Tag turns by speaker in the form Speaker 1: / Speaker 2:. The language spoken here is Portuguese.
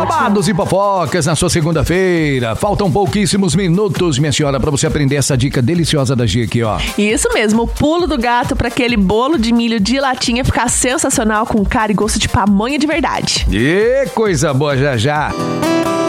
Speaker 1: Babados e fofocas na sua segunda-feira. Faltam pouquíssimos minutos, minha senhora, pra você aprender essa dica deliciosa da Gia aqui, ó.
Speaker 2: Isso mesmo, o pulo do gato pra aquele bolo de milho de latinha ficar sensacional com cara e gosto de pamonha de verdade.
Speaker 1: E coisa boa, já já.